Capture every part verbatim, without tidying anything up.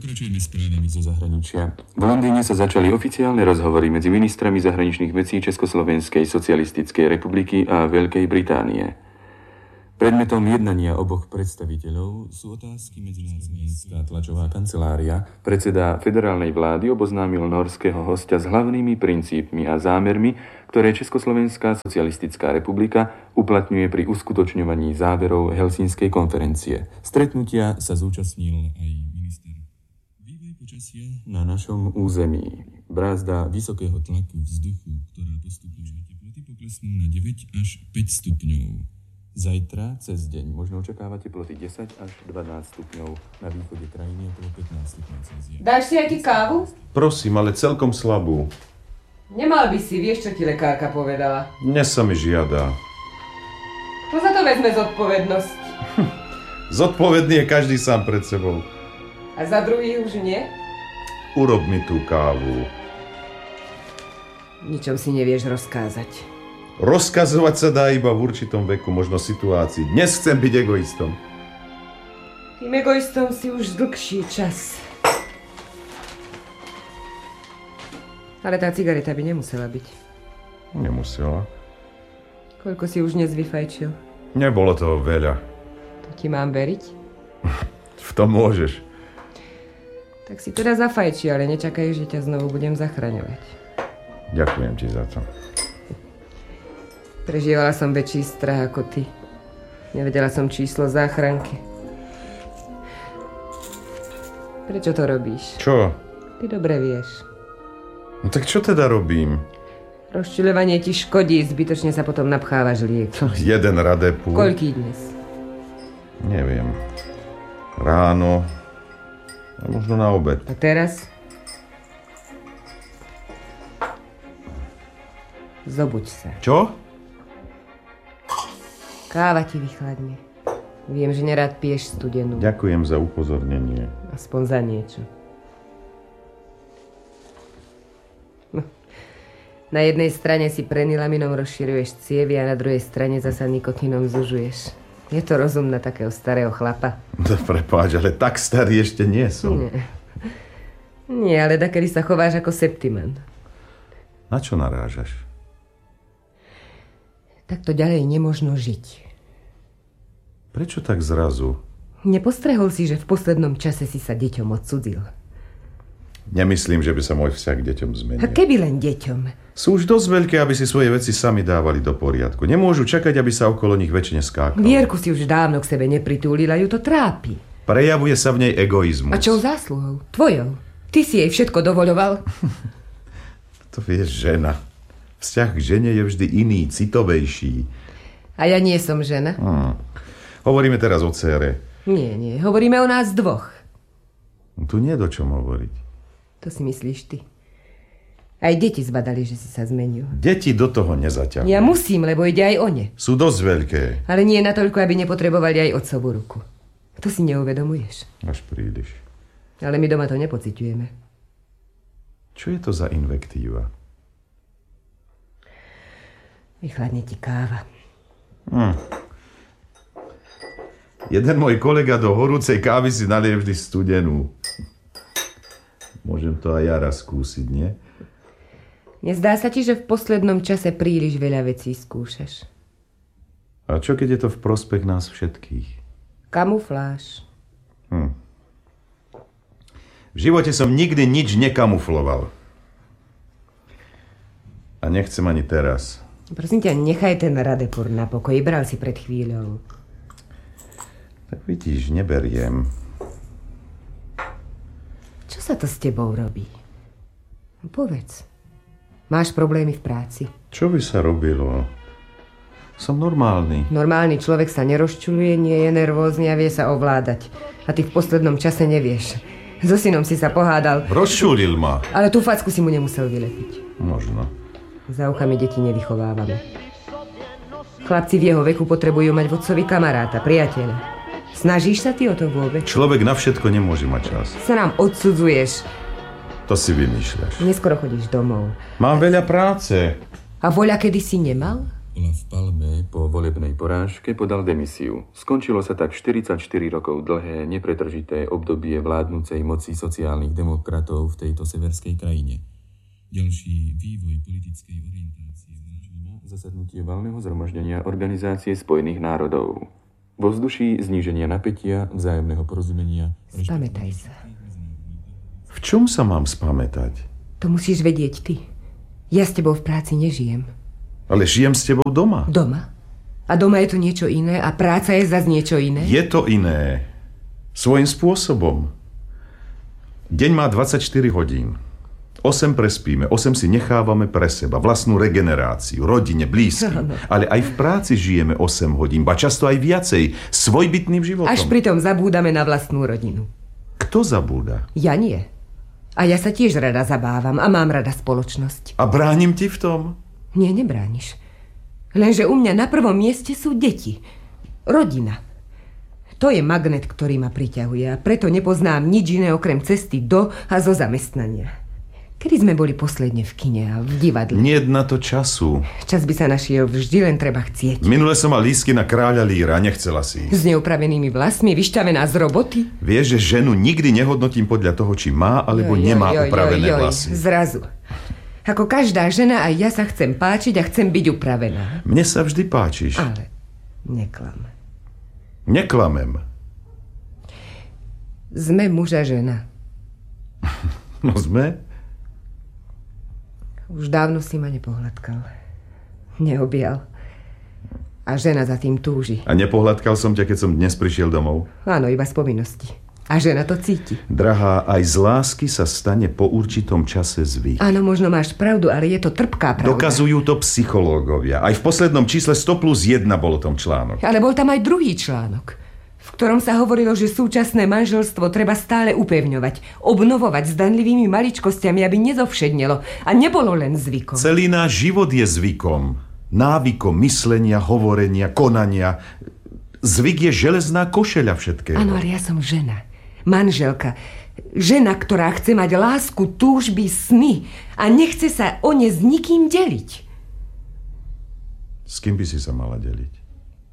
Pokračujeme správami zo zahraničia. V Londýne sa začali oficiálne rozhovory medzi ministrami zahraničných vecí Československej socialistickej republiky a Veľkej Británie. Predmetom jednania oboch predstaviteľov sú otázky medzinárodná tlačová kancelária. Predseda federálnej vlády oboznámil norského hostia s hlavnými princípmi a zámermi, ktoré Československá socialistická republika uplatňuje pri uskutočňovaní záverov Helsinskej konferencie. Stretnutia sa zúčastnil aj minister. Vývoj počasia na našom území. Brázda vysokého tlaku vzduchu, ktorá postupuje, teploty poklesnú na deväť až päť stupňov. Zajtra cez deň možno očakávať teploty desať až dvanásť stupňov. Na východe krajiny okolo pätnásť stupňov Celzia. Dáš si aj ty kávu? Prosím, ale celkom slabú. Nemal by si, vieš, čo ti lekárka povedala. Dnes sa mi žiada. To za to vezme zodpovednosť. Zodpovedný je každý sám pred sebou. A za druhý už nie? Urob mi tú kávu. Ničom si nevieš rozkázať. Rozkazovať sa dá iba v určitom veku, možno situácii. Dnes chcem byť egoistom. Tým egoistom si už dlhší čas. Ale tá cigareta by nemusela byť. Nemusela. Koľko si už dnes vyfajčil? Nebolo toho veľa. To ti mám veriť? V tom môžeš. Tak si teda zafajči, ale nečakaj, že ťa znovu budem zachraňovať. Ďakujem ti za to. Prežívala som väčší strach ako ty. Nevedela som číslo záchranky. Prečo to robíš? Čo? Ty dobre vieš. No tak čo teda robím? Rozčuľovanie ti škodí, zbytočne sa potom napchávaš liek. Jeden Radepur. Koľký dnes? Neviem. Ráno. A možno na obed. A teraz? Zobuď sa. Čo? Káva ti vychladne. Viem, že nerád piješ studenú. Ďakujem za upozornenie. Aspoň za niečo. No. Na jednej strane si prenylaminom rozširuješ cievy a na druhej strane zasa nikotínom zužuješ. Je to rozum na takého starého chlapa? To prepáč, ale tak starý ešte nie som. Nie. Nie, ale dakedy sa chováš ako septiman. Na čo narážaš? Takto ďalej nemožno žiť. Prečo tak zrazu? Nepostrehol si, že v poslednom čase si sa deťom odcudzil? Nemyslím, že by sa môj vzťah k deťom zmenil. A keby len deťom? Sú už dosť veľké, aby si svoje veci sami dávali do poriadku. Nemôžu čakať, aby sa okolo nich väčšine skákalo. Vierku si už dávno k sebe nepritúlila, ju to trápi. Prejavuje sa v nej egoizmus. A čou zásluhou? Tvojou? Ty si jej všetko dovoľoval? To vieš, žena. Vzťah k žene je vždy iný, citovejší. A ja nie som žena? Hmm. Hovoríme teraz o dcére. Nie, nie. Hovoríme o nás dvoch. Tu nie je do čom hovoriť. To si myslíš ty. Aj deti zbadali, že si sa zmenil. Deti do toho nezaťahujú. Ja musím, lebo ide aj o ne. Sú dosť veľké. Ale nie natoľko, aby nepotrebovali aj otcovú ruku. To si neuvedomuješ. Až príliš. Ale my doma to nepociťujeme. Čo je to za invektíva? Vychladne ti káva. Hm. Jeden môj kolega do horúcej kávy si nalie vždy studenú. Môžem to aj ja raz skúsiť, nie? Nezdá sa ti, že v poslednom čase príliš veľa vecí skúšaš? A čo keď je to v prospech nás všetkých? Kamufláž. Hm. V živote som nikdy nič nekamufloval. A nechcem ani teraz. Prosím ťa, nechaj ten Radepur na pokoj. Bral si pred chvíľou. Tak vidíš, neberiem. Čo sa to s tebou robí? Povedz. Máš problémy v práci? Čo by sa robilo? Som normálny. Normálny človek sa nerozčuluje, nie je nervózny a vie sa ovládať. A ty v poslednom čase nevieš. So synom si sa pohádal. Rozčulil ma. Ale tú facku si mu nemusel vylepiť. Možno. Za uchami deti nevychovávame. Chlapci v jeho veku potrebujú mať vodcovi kamaráta, priateľa. Snažíš sa ty o to vôbec? Človek na všetko nemôže mať čas. Sa nám odsudzuješ. To si vymýšľaš. Neskoro chodíš domov. Mám veľa práce. A voľa kedy si nemal? Olaf Palme po volebnej porážke podal demisiu. Skončilo sa tak štyridsaťštyri rokov dlhé, nepretržité obdobie vládnucej moci sociálnych demokratov v tejto severskej krajine. Ďalší vývoj politickej orientácie na zasadnutie valného zhromaždenia Organizácie spojených národov. Vo vzduší zníženia napätia, vzájomného porozumenia... Spamätaj sa. V čom sa mám spamätať? To musíš vedieť ty. Ja s tebou v práci nežijem. Ale žijem s tebou doma. Doma? A doma je to niečo iné a práca je zas niečo iné? Je to iné. Svojím spôsobom. Deň má dvadsaťštyri hodín. osem prespíme, osem si nechávame pre seba, vlastnú regeneráciu, rodine, blízkym. Ale aj v práci žijeme osem hodín, ba často aj viacej, svojbytným životom. Až pritom zabúdame na vlastnú rodinu. Kto zabúda? Ja nie. A ja sa tiež rada zabávam a mám rada spoločnosť. A bránim ti v tom? Nie, nebrániš. Lenže u mňa na prvom mieste sú deti. Rodina. To je magnet, ktorý ma priťahuje a preto nepoznám nič iné okrem cesty do a zo zamestnania. Kedy sme boli posledne v kine a v divadle? Nie na to času. Čas by sa našiel, vždy len treba chcieť. Minule som mal lístky na Kráľa Líra, nechcela si ísť. S neupravenými vlasmi, vyšťavená z roboty? Vieš, že ženu nikdy nehodnotím podľa toho, či má alebo joj, nemá joj, upravené joj, joj, vlasy. Zrazu. Ako každá žena, aj ja sa chcem páčiť a chcem byť upravená. Mne sa vždy páčiš. Ale neklam. Neklamem. Sme muž a žena. No sme. Už dávno si ma nepohľadkal. Neobjal. A žena za tým túži. A nepohľadkal som ťa, keď som dnes prišiel domov? Áno, iba z povinnosti. A žena to cíti. Drahá, aj z lásky sa stane po určitom čase zvyk. Áno, možno máš pravdu, ale je to trpká pravda. Dokazujú to psychológovia. Aj v poslednom čísle sto plus jeden bol o tom článok. Ale bol tam aj druhý článok, v ktorom sa hovorilo, že súčasné manželstvo treba stále upevňovať, obnovovať zdanlivými maličkosťami, aby nezovšednelo a nebolo len zvykom. Celý náš život je zvykom. Návykom myslenia, hovorenia, konania. Zvyk je železná košeľa všetkého. Áno, ale ja som žena. Manželka. Žena, ktorá chce mať lásku, túžby, sny a nechce sa o ne s nikým deliť. S kým by si sa mala deliť?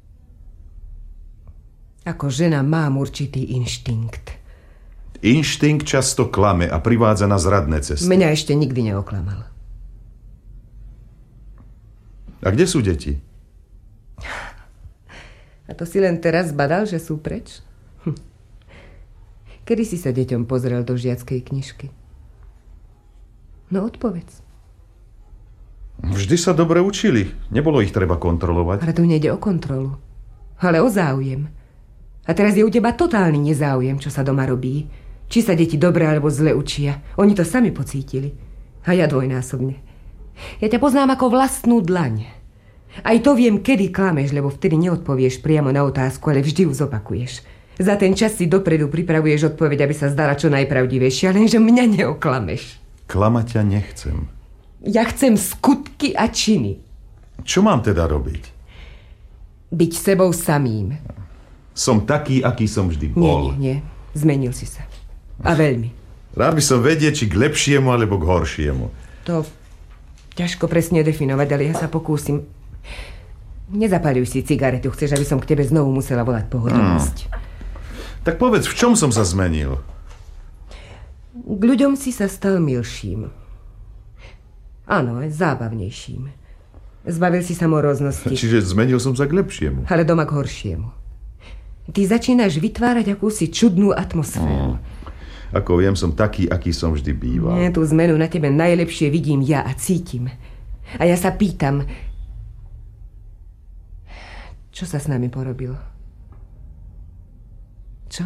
Ako žena mám určitý inštinkt. Inštinkt často klame a privádza na zradné cesty. Mňa ešte nikdy neoklamal. A kde sú deti? A to si len teraz zbadal, že sú preč? Hm. Kedy si sa deťom pozrel do žiackej knižky? No odpovedz. Vždy sa dobre učili. Nebolo ich treba kontrolovať. Ale tu nejde o kontrolu, ale o záujem. A teraz je u teba totálny nezáujem, čo sa doma robí. Či sa deti dobre alebo zle učia. Oni to sami pocítili. A ja dvojnásobne. Ja ťa poznám ako vlastnú dlaň. Aj to viem, kedy klameš, lebo vtedy neodpovieš priamo na otázku, ale vždy ju zopakuješ. Za ten čas si dopredu pripravuješ odpoveď, aby sa zdala čo najpravdivejšia, lenže mňa neoklameš. Klamať ťa nechcem. Ja chcem skutky a činy. Čo mám teda robiť? Byť sebou samým. Som taký, aký som vždy bol. Nie, nie, nie. Zmenil si sa. A veľmi. Rád by som vedieť, či k lepšiemu, alebo k horšiemu. To ťažko presne definovať, ale ja sa pokúsim. Nezapaľuj si cigaretu. Chceš, aby som k tebe znovu musela volať pohodlnosť. Hmm. Tak povedz, v čom som sa zmenil? K ľuďom si sa stal milším. Áno, aj zábavnejším. Zbavil si sa moroznosti. Čiže zmenil som sa k lepšiemu. Ale doma k horšiemu. Ty začínaš vytvárať akúsi čudnú atmosféru. Hmm. Ako viem, som taký, aký som vždy býval. Nie, tú zmenu na tebe najlepšie vidím ja a cítim. A ja sa pýtam, čo sa s nami porobilo? Čo?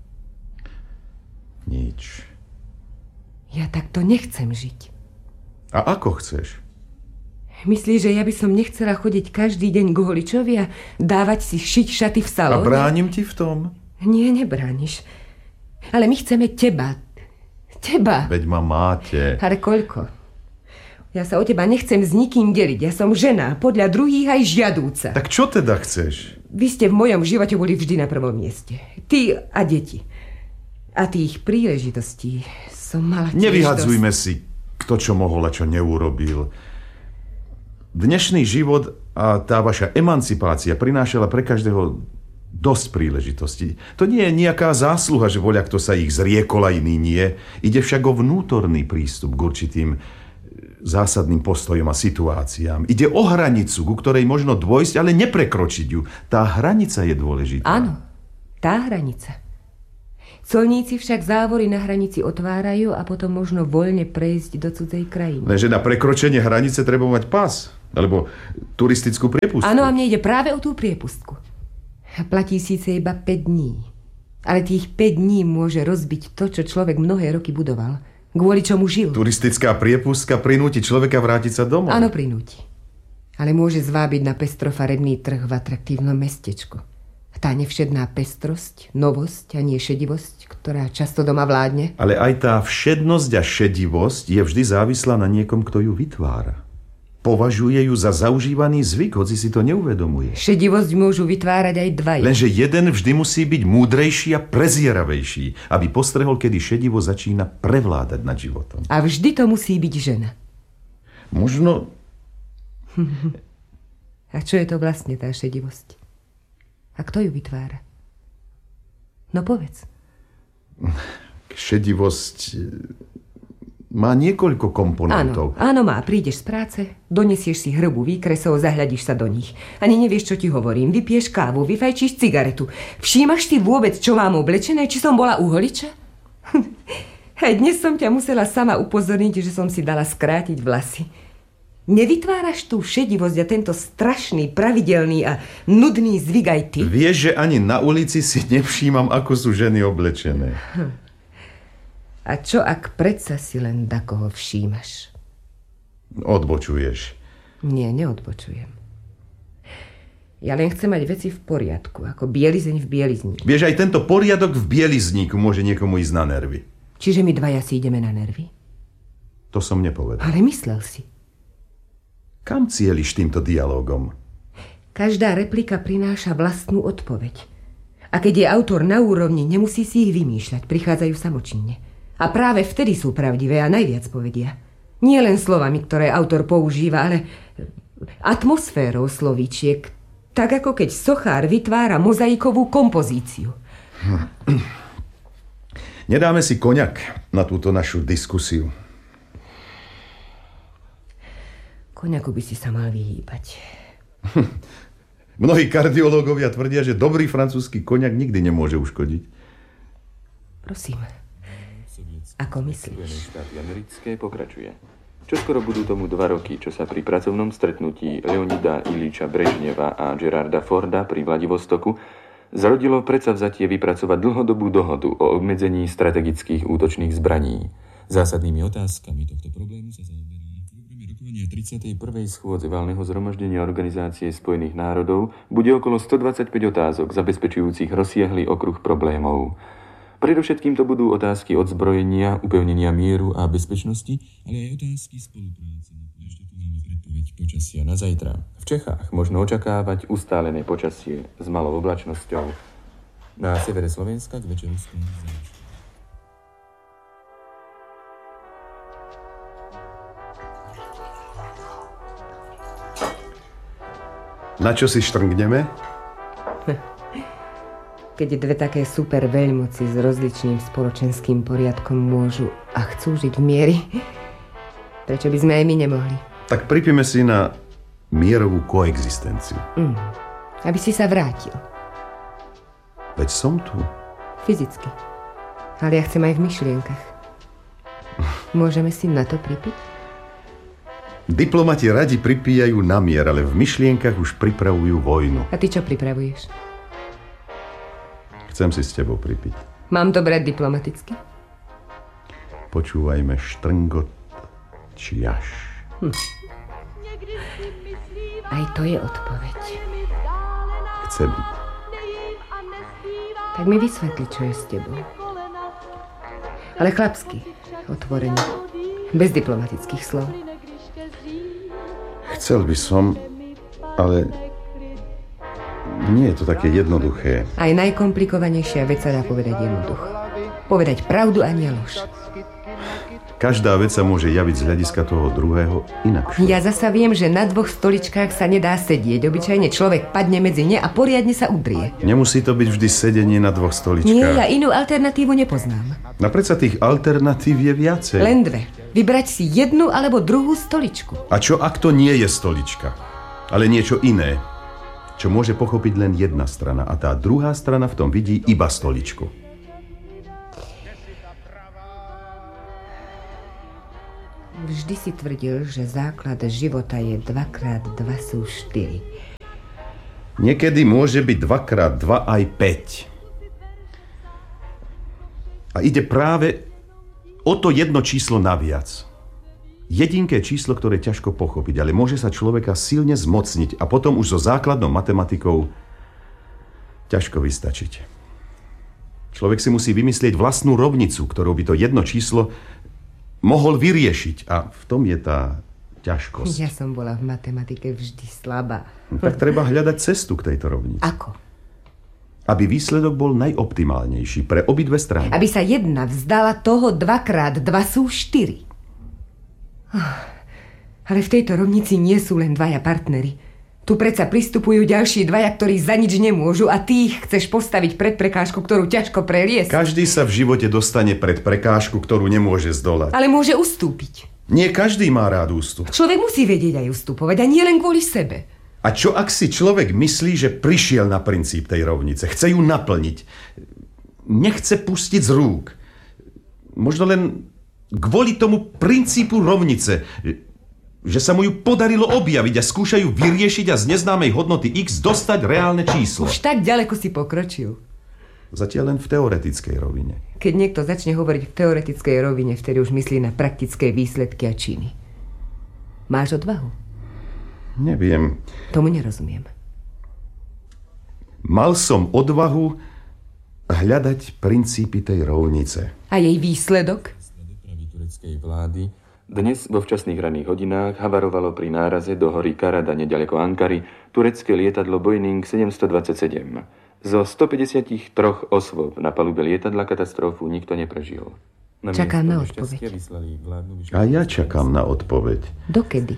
Nič. Ja takto nechcem žiť. A ako chceš? Myslíš, že ja by som nechcela chodiť každý deň k holičovi a dávať si šiť šaty v salóne? A bránim ti v tom? Nie, nebrániš. Ale my chceme teba. Teba. Veď ma máte. Ale koľko? Ja sa o teba nechcem s nikým deliť. Ja som žena, podľa druhých aj žiadúca. Tak čo teda chceš? Vy ste v mojom živote boli vždy na prvom mieste. Ty a deti. A tých príležitostí som mala tiež Nevyhadzujme dosť. si, kto čo mohol a čo neurobil. Dnešný život a tá vaša emancipácia prinášala pre každého dosť príležitostí. To nie je nejaká zásluha, že voľa kto sa ich zriekol a iný nie. Ide však o vnútorný prístup k určitým zásadným postojom a situáciám. Ide o hranicu, ku ktorej možno dôjsť, ale neprekročiť ju. Tá hranica je dôležitá. Áno, tá hranica. Colníci však závory na hranici otvárajú a potom možno voľne prejsť do cudzej krajiny. Lenže na prekročenie hranice treba mať pas, alebo turistickú priepustku. Áno, a mne ide práve o tú priepustku. Platí síce iba päť dní, ale tých päť dní môže rozbiť to, čo človek mnohé roky budoval. Kvôli čomu žil. Turistická priepustka prinúti človeka vrátiť sa domov. Áno, prinúti. Ale môže zvábiť na pestrofarebný trh v atraktívnom mestečku. Tá nevšedná pestrosť, novosť a nie šedivosť, ktorá často doma vládne. Ale aj tá všednosť a šedivosť je vždy závislá na niekom, kto ju vytvára. Považuje ju za zaužívaný zvyk, hoci si to neuvedomuje. Šedivosť môžu vytvárať aj dvaja. Lenže jeden vždy musí byť múdrejší a prezieravejší, aby postrehol, kedy šedivo začína prevládať nad životom. A vždy to musí byť žena. Možno... A čo je to vlastne tá šedivosť? A kto ju vytvára? No povedz. Šedivosť má niekoľko komponentov. Áno, áno má. Prídeš z práce, donesieš si hrbu výkresov, zahľadíš sa do nich. Ani nevieš, čo ti hovorím. Vypiješ kávu, vyfajčíš cigaretu. Všímaš si vôbec, čo mám oblečené? Či som bola u holiča? Aj dnes som ťa musela sama upozorniť, že som si dala skrátiť vlasy. Nevytváraš tú šedivosť a tento strašný, pravidelný a nudný zvyk aj ty? Vieš, že ani na ulici si nevšímam, ako sú ženy oblečené. Hm. A čo ak predsa si len dakoho všímaš? Odbočuješ. Nie, neodbočujem. Ja len chcem mať veci v poriadku, ako bielizeň v bielizníku. Vieš, aj tento poriadok v bielizníku môže niekomu ísť na nervy. Čiže my dvaja si ideme na nervy? To som nepovedal. Ale myslel si. Kam cieliš týmto dialogom? Každá replika prináša vlastnú odpoveď. A keď je autor na úrovni, nemusí si ich vymýšľať, prichádzajú samočinne. A práve vtedy sú pravdivé a najviac povedia. Nie len slovami, ktoré autor používa, ale atmosférou slovíčiek, tak ako keď sochár vytvára mozaikovú kompozíciu. Nedáme si koňak na túto našu diskusiu. Koňaku by si sa mal vyhýbať. Mnohí kardiológovia tvrdia, že dobrý francúzsky koňak nikdy nemôže uškodiť. Prosím, ako myslíš? Spojené štáty americké pokračuje. Čoskoro budú tomu dva roky, čo sa pri pracovnom stretnutí Leonida Iliča Brežneva a Gerarda Forda pri Vladivostoku zrodilo predsavzatie vypracovať dlhodobú dohodu o obmedzení strategických útočných zbraní. Zásadnými otázkami tohto problému sa zaoberá tridsiatej prvej schôdze valného zhromaždenia Organizácie spojených národov bude okolo stodvadsaťpäť otázok zabezpečujúcich rozsiahly okruh problémov. Predovšetkým to budú otázky odzbrojenia, upevnenia mieru a bezpečnosti, ale aj otázky spolupráce. Ešte tu máme predpoveď počasia na zajtra. V Čechách možno očakávať ustálené počasie s malou oblačnosťou. Na severe Slovenska k večeru skôr záleží. Na čo si štrngneme? Keď dve také super veľmoci s rozličným spoločenským poriadkom môžu a chcú žiť v miery, prečo by sme aj my nemohli? Tak pripíme si na mierovú koexistenciu. Mm. Aby si sa vrátil. Veď som tu. Fyzicky. Ale ja chcem aj v myšlienkach. Môžeme si na to pripiť? Diplomati radi pripíjajú na mier, ale v myšlienkach už pripravujú vojnu. A ty čo pripravuješ? Chcem si s tebou pripiť. Mám to brať diplomaticky? Počúvajme štrngot čiaš. Hm. Aj to je odpoveď. Chce byť. Tak mi vysvetli, čo je s tebou. Ale chlapsky, otvorene, bez diplomatických slov. Chcel by som, ale nie je to také jednoduché. Aj najkomplikovanejšia vec sa dá povedať jednoducho. Povedať pravdu a nie lož. Každá vec sa môže javiť z hľadiska toho druhého inakšie. Ja zasa viem, že na dvoch stoličkách sa nedá sedieť. Obyčajne človek padne medzi ne a poriadne sa udrie. Nemusí to byť vždy sedenie na dvoch stoličkách. Nie, ja inú alternatívu nepoznám. No predsa tých alternatív je viacej. Len dve. Vybrať si jednu alebo druhú stoličku. A čo ak to nie je stolička, ale niečo iné, čo môže pochopiť len jedna strana a tá druhá strana v tom vidí iba stoličku? Vždy si tvrdil, že základ života je dvakrát dva sú štyri. Niekedy môže byť dvakrát dva aj päť. A ide práve o to jedno číslo naviac. Jedinké číslo, ktoré je ťažko pochopiť, ale môže sa človeka silne zmocniť a potom už so základnou matematikou ťažko vystačiť. Človek si musí vymyslieť vlastnú rovnicu, ktorou by to jedno číslo mohol vyriešiť. A v tom je tá ťažkosť. Ja som bola v matematike vždy slabá. No, tak treba hľadať cestu k tejto rovnici. Ako? Aby výsledok bol najoptimálnejší pre obidve strany. Aby sa jedna vzdala toho dvakrát dva sú štyri. Ale v tejto rovnici nie sú len dvaja partneri. Tu predsa pristupujú ďalší dvaja, ktorí za nič nemôžu a ty ich chceš postaviť pred prekážku, ktorú ťažko preliesť. Každý sa v živote dostane pred prekážku, ktorú nemôže zdolať. Ale môže ustúpiť. Nie každý má rád ústup. Človek musí vedieť aj ustupovať a nie len kvôli sebe. A čo ak si človek myslí, že prišiel na princíp tej rovnice, chce ju naplniť, nechce pustiť z rúk. Možno len kvôli tomu princípu rovnice, že sa mu ju podarilo objaviť a skúšajú vyriešiť a z neznámej hodnoty x dostať reálne číslo. Už tak ďaleko si pokročil. Zatiaľ len v teoretickej rovine. Keď niekto začne hovoriť v teoretickej rovine, vtedy už myslí na praktické výsledky a činy. Máš odvahu? Neviem. Tomu nerozumiem. Mal som odvahu hľadať princípy tej rovnice. A jej výsledok? Dopravy tureckej vlády dnes vo včasných ranných hodinách havarovalo pri náraze do hory Karada nedaleko Ankary turecké lietadlo Boeing sedemstodvadsaťsedem. Zo stopäťdesiattri osôb na palube lietadla katastrofu nikto neprežil. Na čakám na odpoveď. A ja čakám na odpoveď. Dokedy?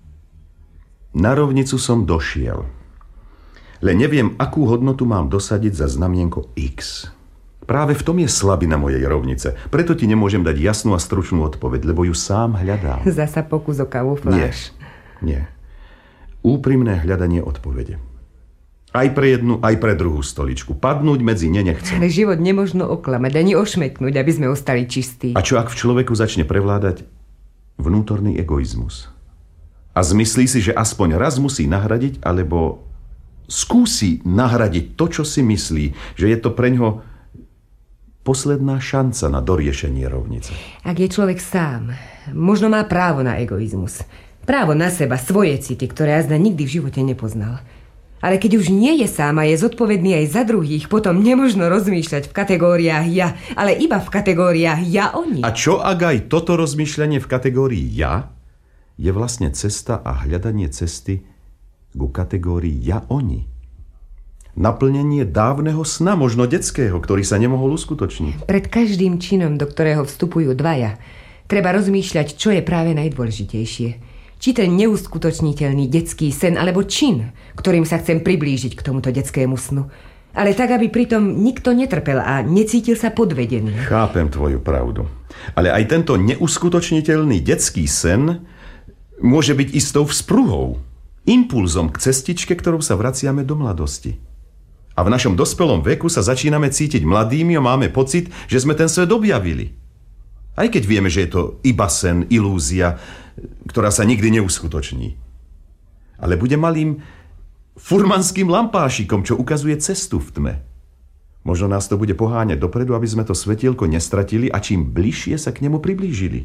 Na rovnicu som došiel. Len neviem, akú hodnotu mám dosadiť za znamienko X. Práve v tom je slabina mojej rovnice. Preto ti nemôžem dať jasnú a stručnú odpoveď, lebo ju sám hľadám. Zasa pokus o kamufláž. Nie, nie. Úprimné hľadanie odpovede. Aj pre jednu, aj pre druhú stoličku. Padnúť medzi ne nechcem. Ale život nemožno oklamať ani ošmeknúť, aby sme ostali čistí. A čo ak v človeku začne prevládať vnútorný egoizmus? A zmyslí si, že aspoň raz musí nahradiť, alebo skúsi nahradiť to, čo si myslí, že je to preňho posledná šanca na doriešenie rovnice. Ak je človek sám, možno má právo na egoizmus. Právo na seba, svoje city, ktoré jazda nikdy v živote nepoznal. Ale keď už nie je sám a je zodpovedný aj za druhých, potom nemožno rozmýšľať v kategóriách ja, ale iba v kategóriách ja-oni. A čo ak aj toto rozmýšľanie v kategórii ja je vlastne cesta a hľadanie cesty ku kategórii ja-oni? Naplnenie dávneho sna, možno detského, ktorý sa nemohol uskutočniť. Pred každým činom, do ktorého vstupujú dvaja, treba rozmýšľať, čo je práve najdôležitejšie. Či ten neuskutočniteľný detský sen, alebo čin, ktorým sa chcem priblížiť k tomuto detskému snu. Ale tak, aby pritom nikto netrpel a necítil sa podvedený. Chápem tvoju pravdu. Ale aj tento neuskutočniteľný detský sen môže byť istou vzpruhou, impulzom k cestičke, ktorou sa vraciame do mladosti. A v našom dospelom veku sa začíname cítiť mladými a máme pocit, že sme ten svet objavili. Aj keď vieme, že je to iba sen, ilúzia, ktorá sa nikdy neuskutoční. Ale bude malým furmanským lampášikom, čo ukazuje cestu v tme. Možno nás to bude poháňať dopredu, aby sme to svetielko nestratili a čím bližšie sa k nemu priblížili.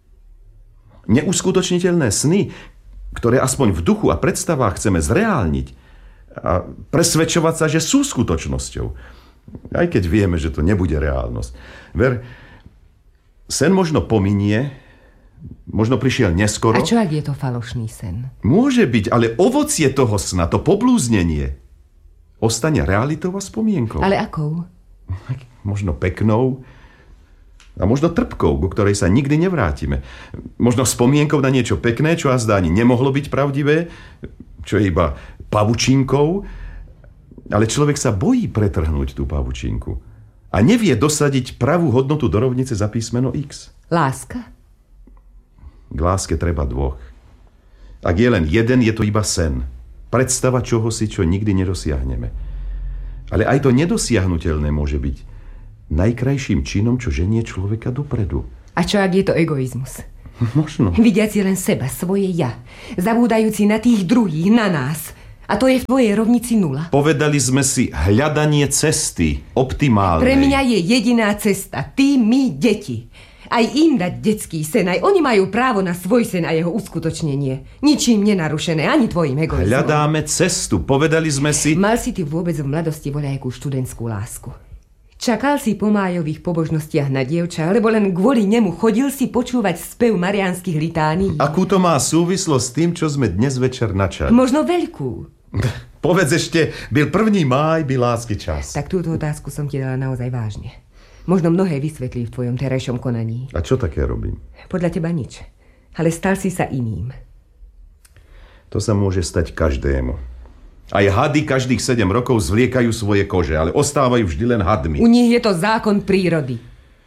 Neuskutočniteľné sny, ktoré aspoň v duchu a predstavách chceme zreálniť a presvedčovať sa, že sú skutočnosťou. Aj keď vieme, že to nebude reálnosť. Ver, sen možno pominie, možno prišiel neskoro. A čo ak je to falošný sen? Môže byť, ale ovocie toho sna, to poblúznenie, ostane realitou a spomienkou. Ale akou? Možno peknou, A možno trpkou, ku ktorej sa nikdy nevrátime. Možno spomienkou na niečo pekné, čo azda ani nemohlo byť pravdivé, čo je iba pavučinkou. Ale človek sa bojí pretrhnúť tú pavučinku a nevie dosadiť pravú hodnotu do rovnice za písmeno X. Láska? K láske treba dvoch. Ak je len jeden, je to iba sen. Predstava čohosi, čo nikdy nedosiahneme. Ale aj to nedosiahnutelné môže byť najkrajším činom, čo ženie človeka dopredu. A čo ak je to egoizmus? Možno. Vidiaci len seba, svoje ja. Zabúdajúci na tých druhých, na nás. A to je v tvojej rovnici nula. Povedali sme si hľadanie cesty, optimálnej. Pre mňa je jediná cesta. Ty, my, deti. Aj im dať detský sen. Aj oni majú právo na svoj sen a jeho uskutočnenie. Ničím nenarušené, ani tvojim egoizmom. Hľadáme cestu. Povedali sme si... Mal si ty vôbec v mladosti voľajkú študentskú lásku? Čakal si po májových pobožnostiach na dievča, alebo len kvôli nemu chodil si počúvať spev mariánskych litánií? Akú to má súvislosť s tým, čo sme dnes večer načali? Možno veľkú. Povedz ešte, byl prvý máj, byl lásky čas. Tak túto otázku som ti dala naozaj vážne. Možno mnohé vysvetlí v tvojom terajšom konaní. A čo také robím? Podľa teba nič. Ale stal si sa iným. To sa môže stať každému. Aj hady každých sedem rokov zvliekajú svoje kože, ale ostávajú vždy len hadmi. U nich je to zákon prírody.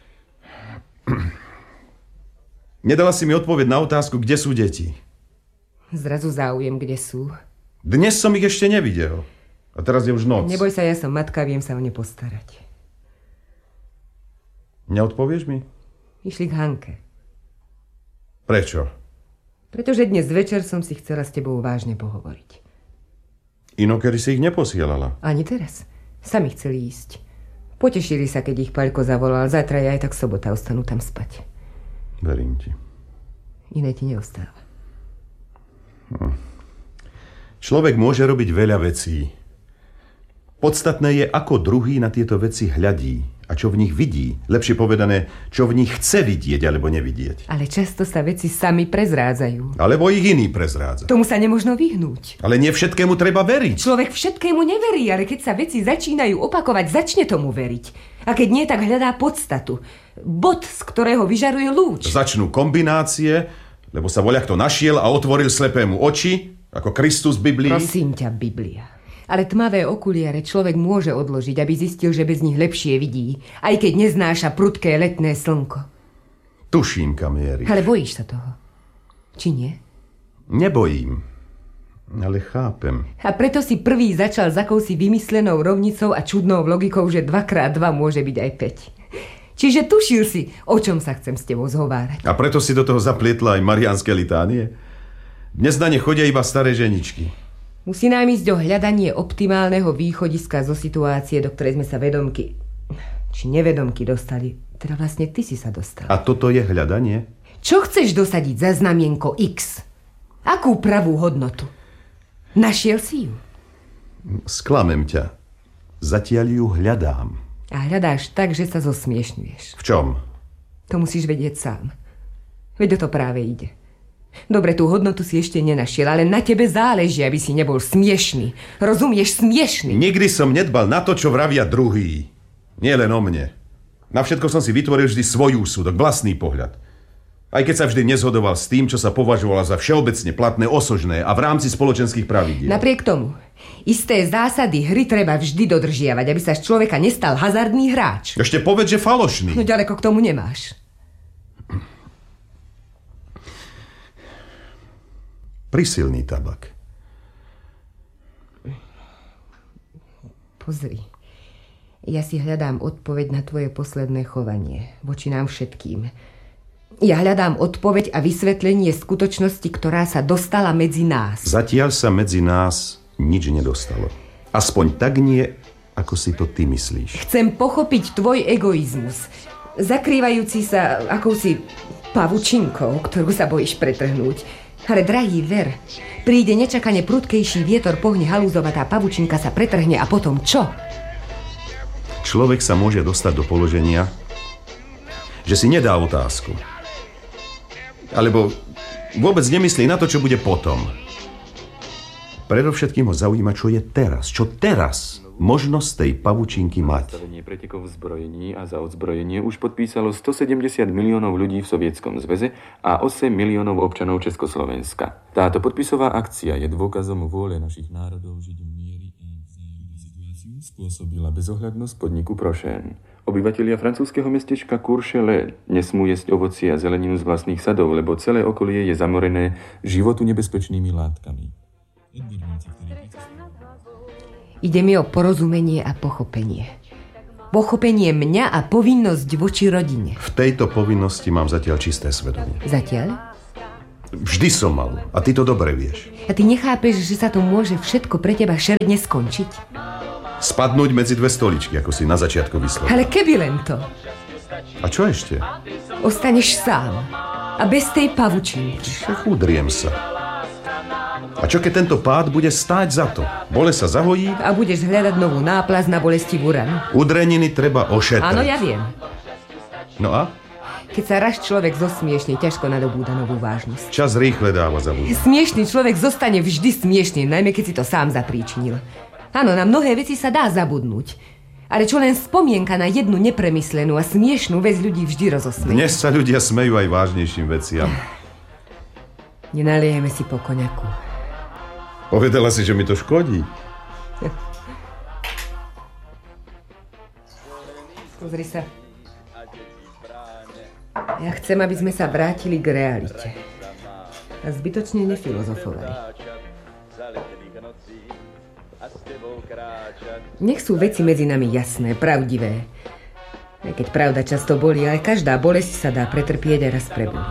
Nedala si mi odpoveď na otázku, kde sú deti. Zrazu záujem, kde sú. Dnes som ich ešte nevidel. A teraz je už noc. Neboj sa, ja som matka, viem sa o ne postarať. Neodpovieš mi? Išli k Hanke. Prečo? Pretože dnes večer som si chcela s tebou vážne pohovoriť. Inokedy si ich neposielala. Ani teraz. Sami chceli ísť. Potešili sa, keď ich Paľko zavolal. Zajtra je aj tak sobota, ostanú tam spať. Verím ti. Iné ti neostáva. Hm. Človek môže robiť veľa vecí. Podstatné je, ako druhý na tieto veci hľadí a čo v nich vidí. Lepšie povedané, čo v nich chce vidieť alebo nevidieť. Ale často sa veci sami prezrádzajú. Alebo ich iný prezrádza. Tomu sa nemožno vyhnúť. Ale nie všetkému treba veriť. Človek všetkému neverí, ale keď sa veci začínajú opakovať, začne tomu veriť. A keď nie, tak hľadá podstatu. Bod, z ktorého vyžaruje lúč. Začnú kombinácie, lebo sa voľakto našiel a otvoril slepému oči, ako Kristus v Biblii. Prosím ťa, Biblia. Ale tmavé okuliare človek môže odložiť, aby zistil, že bez nich lepšie vidí, aj keď neznáša prudké letné slnko. Tuším, kam mieríš. Ale bojíš sa toho? Či nie? Nebojím, ale chápem. A preto si prvý začal s akousi vymyslenou rovnicou a čudnou logikou, že dva krát dva môže byť aj päť. Čiže tušil si, o čom sa chcem s tebou zhovárať. A preto si do toho zaplietla aj mariánske litánie? Dnes na ne chodia iba staré ženičky. Musí nám ísť o hľadanie optimálneho východiska zo situácie, do ktorej sme sa vedomky, či nevedomky dostali. Teda vlastne ty si sa dostal. A toto je hľadanie? Čo chceš dosadiť za znamienko X? Akú pravú hodnotu? Našiel si ju? Sklamem ťa. Zatiaľ ju hľadám. A hľadáš tak, že sa zosmiešňuješ. V čom? To musíš vedieť sám. Veď o to práve ide. Dobre, tú hodnotu si ešte nenašiel, ale na tebe záleží, aby si nebol smiešný. Rozumieš, smiešný? Nikdy som nedbal na to, čo vravia druhý. Nie len o mne. Na všetko som si vytvoril vždy svoj úsudok, vlastný pohľad. Aj keď sa vždy nezhodoval s tým, čo sa považovalo za všeobecne platné, osožné a v rámci spoločenských pravidiel. Napriek tomu, isté zásady hry treba vždy dodržiavať, aby sa z človeka nestal hazardný hráč. Ešte povedz, že falošný. No ďaleko k tomu nemáš. Prisilný tabak. Pozri. Ja si hľadám odpoveď na tvoje posledné chovanie voči nám všetkým. Ja hľadám odpoveď a vysvetlenie skutočnosti, ktorá sa dostala medzi nás. Zatiaľ sa medzi nás nič nedostalo. Aspoň tak nie, ako si to ty myslíš. Chcem pochopiť tvoj egoizmus, zakrývajúci sa akousi pavučinkou, ktorú sa bojíš pretrhnúť. Ale drahý, ver, príde nečakane prudkejší vietor, pohne halúzovatá pavučinka sa pretrhne a potom čo? Človek sa môže dostať do položenia, že si nedá otázku. Alebo vôbec nemyslí na to, čo bude potom. Predovšetkým ho zaujíma, čo je teraz. Čo teraz možnosť tej pavučinky mať. Zastavenie pretekov v zbrojení a za odzbrojenie už podpísalo stosedemdesiat miliónov ľudí v Sovietskom zväze a osem miliónov občanov Československa. Táto podpisová akcia je dôkazom vôle našich národov žiť v miery a vzájomnú situáciu spôsobila bezohľadnosť podniku Prošen. Obyvatelia francúzskeho mestečka Courchevel nesmú jesť ovocie a zeleninu z vlastných sadov, lebo celé okolie je zamorené životu nebezpečnými látkami. Ide mi o porozumenie a pochopenie. Pochopenie mňa a povinnosť voči rodine. V tejto povinnosti mám zatiaľ čisté svedomie. Zatiaľ? Vždy som mal. A ty to dobre vieš. A ty nechápeš, že sa to môže všetko pre teba šeredne skončiť? Spadnúť medzi dve stoličky, ako si na začiatku vyslovil. Ale keby len to. A čo ešte? Ostaneš sám. A bez tej pavučinky. Udriem sa. A čo keď tento pád bude stáť za to? Bolesť sa zahojí? A budeš hľadať novú náplaz na bolestivú ranu. Udreniny treba ošetriť. Áno, ja viem. No a? Keď sa raz človek zosmiešne, ťažko nadobúda novú vážnosť. Čas rýchle dáva zabúdať. Smiešný človek zostane vždy smiešný, najmä keď si to sám zapríčinil. Áno, na mnohé veci sa dá zabudnúť. Ale čo len spomienka na jednu nepremyslenú a smiešnú vec ľudí vždy rozosmeje. Dnes sa ľudia smejú aj vážnejším veciam. Nenaliejeme si po koňaku. Povedala si, že mi to škodí. Pozri sa. Ja chcem, aby sme sa vrátili k realite. A zbytočne nefilozofovali. Nech sú veci medzi nami jasné, pravdivé. Aj keď pravda často bolí, ale každá bolesť sa dá pretrpieť a raz prebolí.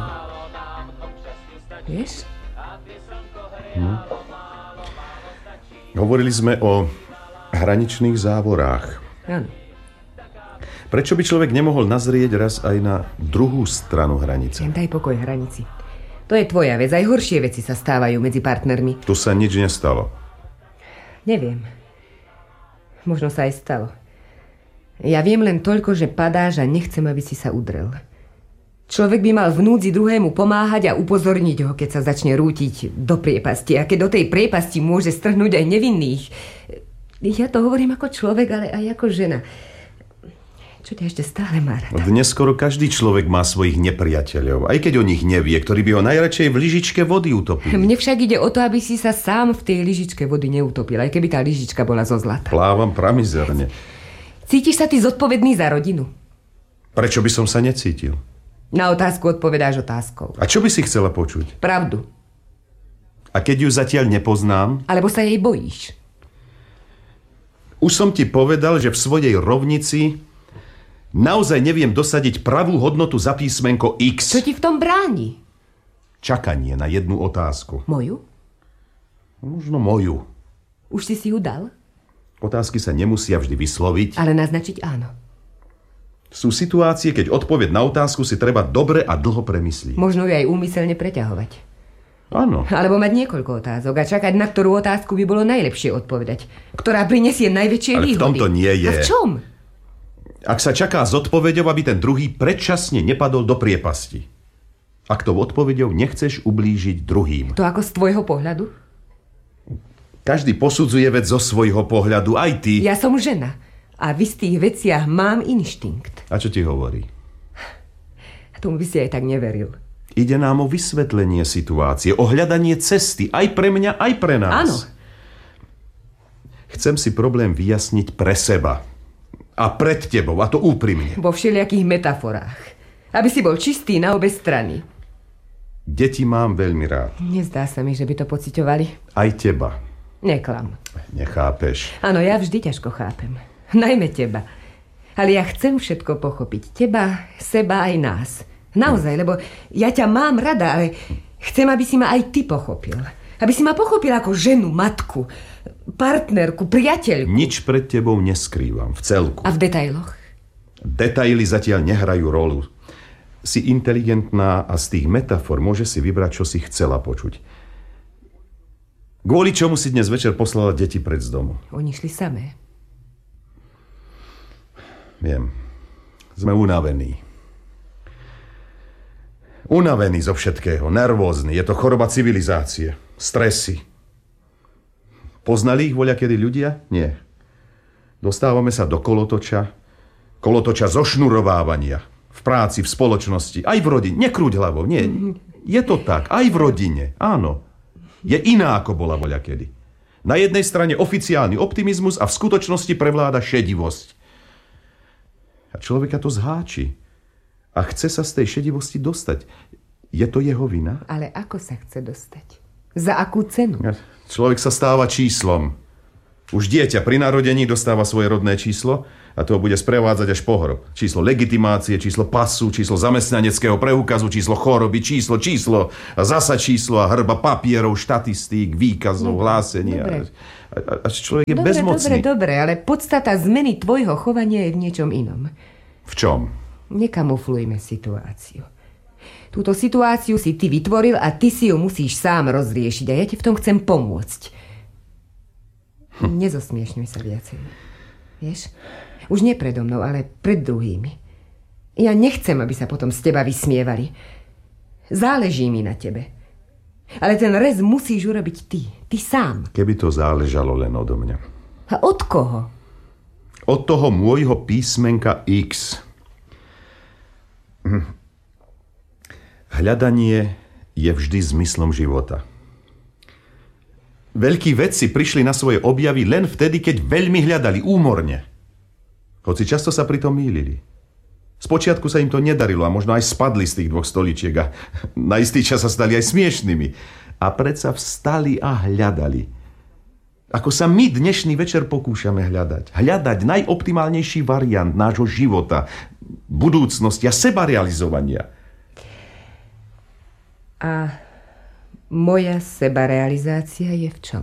Vieš? Hm. Hovorili sme o hraničných závorách. Áno. Prečo by človek nemohol nazrieť raz aj na druhú stranu hranice? Daj pokoj hranici. To je tvoja vec. Aj horšie veci sa stávajú medzi partnermi. Tu sa nič nestalo. Neviem. Možno sa aj stalo. Ja viem len toľko, že padáš a nechcem, aby si sa udrel. Človek by mal v núdzi druhému pomáhať a upozorniť ho, keď sa začne rútiť do priepasti. A keď do tej priepasti môže strhnúť aj nevinných. Ja to hovorím ako človek, ale aj ako žena. Čo ťa ešte stále má rada? Dnes skoro každý človek má svojich nepriateľov, aj keď o nich nevie, ktorí by ho najradšej v lyžičke vody utopili. Mne však ide o to, aby si sa sám v tej lyžičke vody neutopil, aj keby tá lyžička bola zo zlata. Plávam pramizerne. Cítiš sa ty zodpovedný za rodinu? Prečo by som sa necítil? Na otázku odpovedáš otázkou. A čo by si chcela počuť? Pravdu. A keď ju zatiaľ nepoznám? Alebo sa jej bojíš? Už som ti povedal, že v svojej rovnici naozaj neviem dosadiť pravú hodnotu za písmenko X. Čo ti v tom bráni? Čakanie na jednu otázku. Moju? Možno moju. Už si si ju dal? Otázky sa nemusia vždy vysloviť. Ale naznačiť áno. Sú situácie, keď odpoveď na otázku si treba dobre a dlho premyslieť. Možno ju aj úmyselne preťahovať. Áno. Alebo mať niekoľko otázok a čakať, na ktorú otázku by bolo najlepšie odpovedať. Ktorá prinesie najväčšie Ale výhody. Ale v tomto nie je. A v čom? Ak sa čaká s odpoveďou, aby ten druhý predčasne nepadol do priepasti. Ak tou odpoveďou nechceš ublížiť druhým. To ako z tvojho pohľadu? Každý posudzuje vec zo svojho pohľadu, aj ty. Ja som žena a v istých veciach mám inštinkt. A čo ti hovorí? Tomu by si aj tak neveril. Ide nám o vysvetlenie situácie, o hľadanie cesty, aj pre mňa, aj pre nás. Áno. Chcem si problém vyjasniť pre seba. A pred tebou, a to úprimne. Vo všelijakých metaforách. Aby si bol čistý na obe strany. Deti mám veľmi rád. Nezdá sa mi, že by to pociťovali. Aj teba. Neklam. Nechápeš. Áno, ja vždy ťažko chápem. Najmä teba. Ale ja chcem všetko pochopiť. Teba, seba aj nás. Naozaj, lebo ja ťa mám rada, ale chcem, aby si ma aj ty pochopil. Aby si ma pochopil ako ženu, matku, partnerku, priateľku. Nič pred tebou neskrývam, v celku. A v detailoch? Detaily zatiaľ nehrajú rolu. Si inteligentná a z tých metafor môže si vybrať, čo si chcela počuť. Kvôli čomu si dnes večer poslala deti preč z domu? Oni šli samé. Viem. Sme unavení. Unavení zo všetkého, nervózni. Je to choroba civilizácie. Stresy. Poznali ich voľakedy ľudia? Nie. Dostávame sa do kolotoča, kolotoča zošnurovávania. V práci, v spoločnosti, aj v rodine. Nekrúť hlavou, nie. Je to tak, aj v rodine, áno. Je iná, ako bola voľakedy. Na jednej strane oficiálny optimizmus a v skutočnosti prevláda šedivosť. A človeka to zháči. A chce sa z tej šedivosti dostať. Je to jeho vina? Ale ako sa chce dostať? Za akú cenu? Človek sa stáva číslom. Už dieťa pri narodení dostáva svoje rodné číslo a to bude sprevádzať až po hrob. Číslo legitimácie, číslo pasu, číslo zamestnaneckého preukazu, číslo choroby, číslo, číslo a zasa číslo a hrba papierov, štatistík, výkazov, no, hlásení. A, a, a človek je dobre, bezmocný. Dobre, dobre, ale podstata zmeny tvojho chovania je v niečom inom. V čom? Nekamuflujme situáciu. Túto situáciu si ty vytvoril a ty si ju musíš sám rozriešiť a ja ti v tom chcem pomôcť. Hm. Nezosmiešňuj sa viacej. Vieš? Už nie predo mnou, ale pred druhými. Ja nechcem, aby sa potom z teba vysmievali. Záleží mi na tebe. Ale ten rez musíš urobiť ty. Ty sám. Keby to záležalo len odo mňa. A od koho? Od toho môjho písmenka X. Hm. Hľadanie je vždy zmyslom života. Veľkí vedci prišli na svoje objavy len vtedy, keď veľmi hľadali, úmorne. Hoci často sa pritom mýlili. Spočiatku sa im to nedarilo a možno aj spadli z tých dvoch stoličiek a na istý čas sa stali aj smiešnými. A predsa vstali a hľadali. Ako sa my dnešný večer pokúšame hľadať. Hľadať najoptimálnejší variant nášho života, budúcnosti a sebarealizovania. A moja sebarealizácia je v čom?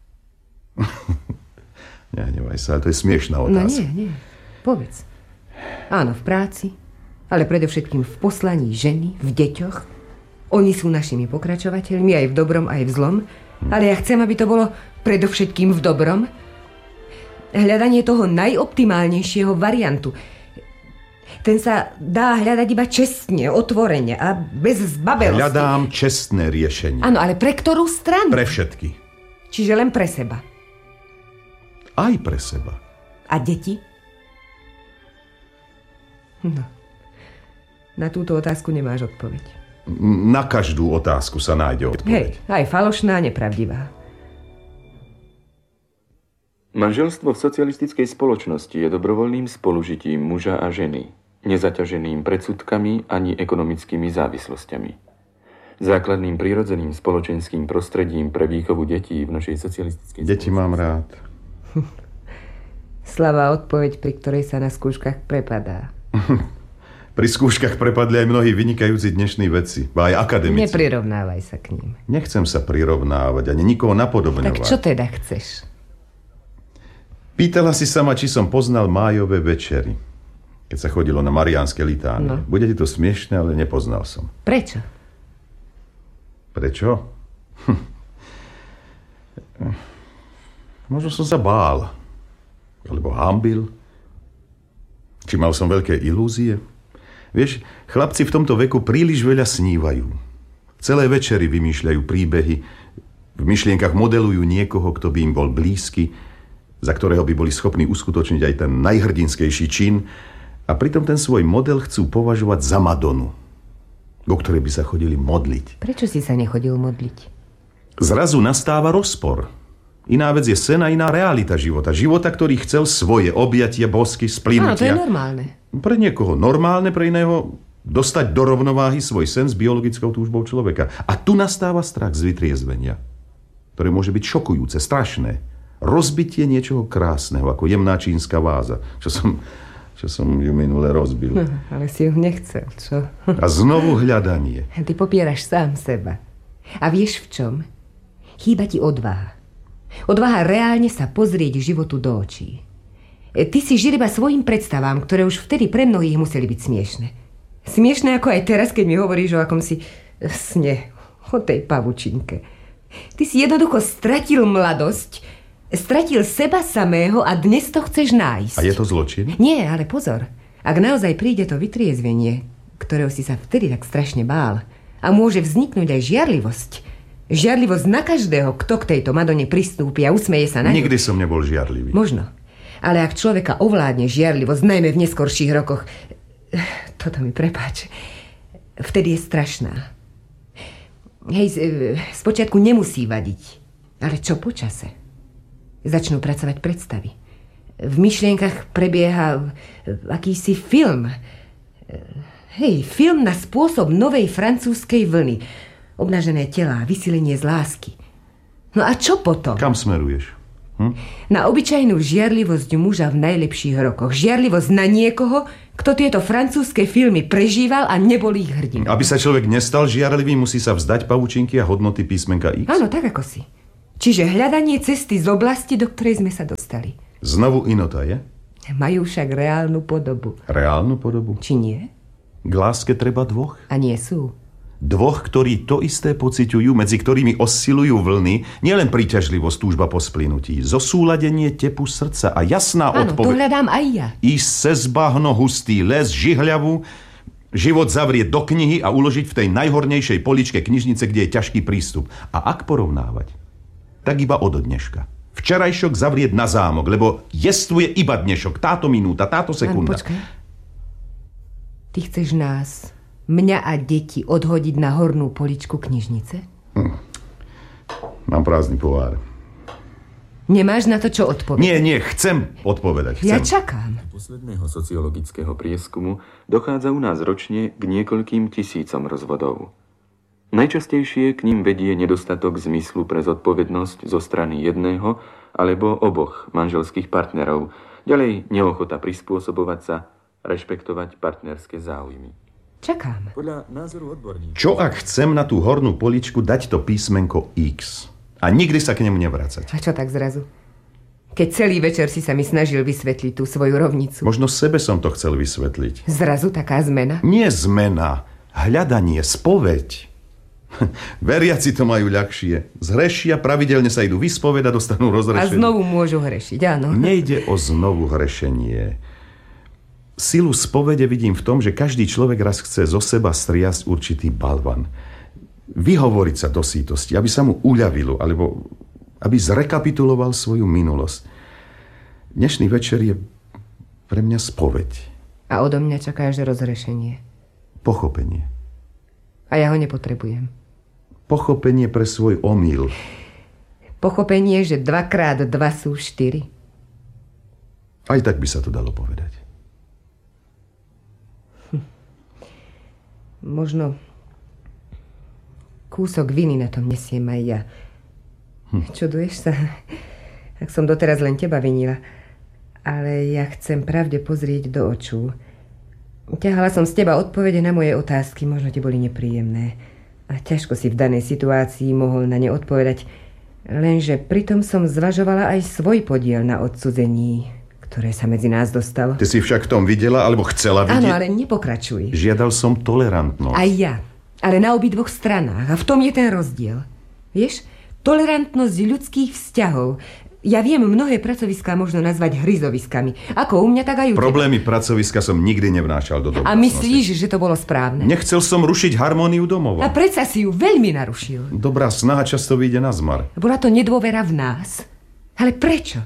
Nehnevaj sa, ale to je smiešná otázka. No nie, nie. Povedz. Áno, v práci, ale predovšetkým v poslaní ženy, v deťoch. Oni sú našimi pokračovateľmi aj v dobrom, aj v zlom. Ale ja chcem, aby to bolo predovšetkým v dobrom. Hľadanie toho najoptimálnejšieho variantu. Ten sa dá hľadať iba čestne, otvorene a bez zbabelosti. Hľadám čestné riešenie. Áno, ale pre ktorú stranu? Pre všetky. Čiže len pre seba. Aj pre seba. A deti? No. Na túto otázku nemáš odpoveď. Na každú otázku sa nájde odpoveď. Hej, aj falošná, nepravdivá. Manželstvo v socialistickej spoločnosti je dobrovoľným spolužitím muža a ženy, nezaťaženým predsudkami ani ekonomickými závislosťami. Základným prirodzeným spoločenským prostredím pre výchovu detí v našej socialistickej Deti spoločnosti. Mám rád. Slabá odpoveď, pri ktorej sa na skúškach prepadá. Pri skúškach prepadli aj mnohí vynikajúci dnešní vedci, aj akademici. Neprirovnávaj sa k ním. Nechcem sa prirovnávať, ani nikoho napodobňovať. Tak čo teda chceš? Pýtala si sama, či som poznal májové večery, keď sa chodilo na mariánske litánie. No. Bude ti to smiešne, ale nepoznal som. Prečo? Prečo? Hm. Možno som sa bál. Alebo hambil. Či mal som veľké ilúzie. Vieš, chlapci v tomto veku príliš veľa snívajú. Celé večery vymýšľajú príbehy. V myšlienkach modelujú niekoho, kto by im bol blízky, za ktorého by boli schopní uskutočniť aj ten najhrdinskejší čin. A pritom ten svoj model chcú považovať za Madonu, go ktorej by sa chodili modliť. Prečo si sa nechodil modliť? Zrazu nastáva rozpor. Iná vec je sen a iná realita života. Života, ktorý chcel svoje objatie, bosky, splynutia. Áno, to je normálne. Pre niekoho normálne, pre iného dostať do rovnováhy svoj sen s biologickou túžbou človeka. A tu nastáva strach z vytriezvenia, ktoré môže byť šokujúce, strašné. Rozbitie niečoho krásneho, ako jemná čínska váza, čo som, čo som ju minule rozbil. Hm, ale si ju nechcel, čo? A znovu hľadanie. Ty popieraš sám seba. A vieš v čom? Chýba ti odvaha. Odvaha reálne sa pozrieť životu do očí. Ty si žil iba svojim predstavám, ktoré už vtedy pre mnohých museli byť smiešne. Smiešne ako aj teraz, keď mi hovoríš o akomsi sne, o tej pavučinke. Ty si jednoducho stratil mladosť, stratil seba samého a dnes to chceš nájsť. A je to zločin? Nie, ale pozor. Ak naozaj príde to vytriezvenie, ktorého si sa vtedy tak strašne bál, a môže vzniknúť aj žiarlivosť, Žiarlivosť na každého, kto k tejto Madone pristúpi a usmeje sa na ňu. Nikdy som nebol žiarlivý. Možno. Ale ak človeka ovládne žiarlivosť, najmä v neskorších rokoch, toto mi prepáč, vtedy je strašná. Hej, spočiatku nemusí vadiť, ale čo po čase? Začnú pracovať predstavy. V myšlienkach prebieha akýsi film. Hej, film na spôsob novej francúzskej vlny. Obnažené telá, vysilenie z lásky. No a čo potom? Kam smeruješ? Hm? Na obyčajnú žiarlivosť muža v najlepších rokoch. Žiarlivosť na niekoho, kto tieto francúzske filmy prežíval a nebol ich hrdin. Aby sa človek nestal žiarlivý, musí sa vzdať pavučinky a hodnoty písmenka X? Áno, tak ako si. Čiže hľadanie cesty z oblasti, do ktorej sme sa dostali. Znovu inota, je? Majú však reálnu podobu. Reálnu podobu? Či nie? K láske treba dvoch? A nie sú. Dvoch, ktorí to isté pociťujú, medzi ktorými oscilujú vlny, nielen príťažlivosť, túžba po splynutí, zosúladenie tepu srdca a jasná odpoveď. Áno, to hľadám aj ja. Ísť cez bahno, hustý les, žihľavu, život zavrieť do knihy a uložiť v tej najhornejšej poličke knižnice, kde je ťažký prístup. A ak porovnávať, tak iba od dneška. Včerajšok zavrieť na zámok, lebo jestvuje iba dnešok, táto minúta, táto sekunda. Áno, počkaj. Ty chceš nás, mňa a deti odhodiť na hornú poličku knižnice? Hm. Mám prázdny pohár. Nemáš na to, čo odpovedať? Nie, nie, chcem odpovedať. Chcem. Ja čakám. Posledného sociologického prieskumu dochádza u nás ročne k niekoľkým tisícom rozvodov. Najčastejšie k ním vedie nedostatok zmyslu pre zodpovednosť zo strany jedného alebo oboch manželských partnerov. Ďalej neochota prispôsobovať sa, rešpektovať partnerské záujmy. Čakám. Podľa názoru odborníkov... Čo ak chcem na tú hornú poličku dať to písmenko X a nikdy sa k nemu nevracať? A čo tak zrazu? Keď celý večer si sa mi snažil vysvetliť tú svoju rovnicu. Možno sebe som to chcel vysvetliť. Zrazu taká zmena? Nie zmena, hľadanie, spoveď. Veriaci to majú ľahšie. Zhrešia, pravidelne sa idú vyspovedať, dostanú rozhrešenie. A znovu môžu hrešiť, áno. Nejde o znovu hrešenie. Silu spovede vidím v tom, že každý človek raz chce zo seba striasť určitý balvan. Vyhovoriť sa do sítosti, aby sa mu uľavilo, alebo aby zrekapituloval svoju minulosť. Dnešný večer je pre mňa spoveď. A odo mňa čakáš rozhrešenie. Pochopenie. A ja ho nepotrebujem. Pochopenie pre svoj omyl. Pochopenie, že dvakrát dva sú štyri. Aj tak by sa to dalo povedať. Hm. Možno kúsok viny na tom nesiem aj ja. Hm. Čuduješ sa? Ak som doteraz len teba vinila. Ale ja chcem pravde pozrieť do očú. Ťahala som z teba odpovede na moje otázky, možno ti boli nepríjemné. A ťažko si v danej situácii mohol na ne odpovedať. Lenže pritom som zvažovala aj svoj podiel na odcudzení, ktoré sa medzi nás dostalo. Ty si však v tom videla, alebo chcela vidieť? Áno, ale nepokračuj. Žiadal som tolerantnosť. Aj ja, ale na obidvoch stranách. A v tom je ten rozdiel. Vieš, tolerantnosť ľudských vzťahov. Ja viem, mnohé pracoviská možno nazvať hryzoviskami. Ako u mňa, tak aj u teba. Problémy pracoviska som nikdy nevnášal do domácnosti. A myslíš, že to bolo správne? Nechcel som rušiť harmóniu domova. A predsa si ju veľmi narušil. Dobrá snaha často vyjde na zmar. Bola to nedôvera v nás. Ale prečo?